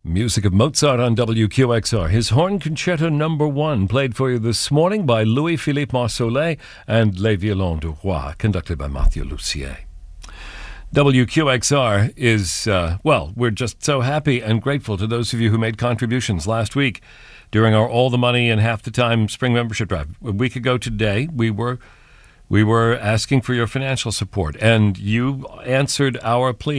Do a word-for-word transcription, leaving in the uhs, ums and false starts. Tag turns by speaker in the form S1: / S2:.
S1: Music of Mozart on W Q X R. His Horn Concerto Number One, played for you this morning by Louis-Philippe Marsollet and Les Violons du Roi, conducted by Mathieu Lussier. W Q X R is, uh, well, we're just so happy and grateful to those of you who made contributions last week during our All the Money in Half the Time spring membership drive. A week ago today, we were we were asking for your financial support, and you answered our plea.